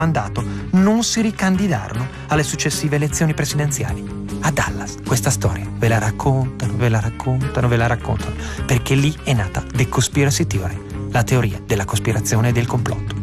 mandato non si ricandidarono alle successive elezioni presidenziali. A Dallas questa storia ve la raccontano, perché lì è nata The Conspiracy Theory, la teoria della cospirazione e del complotto.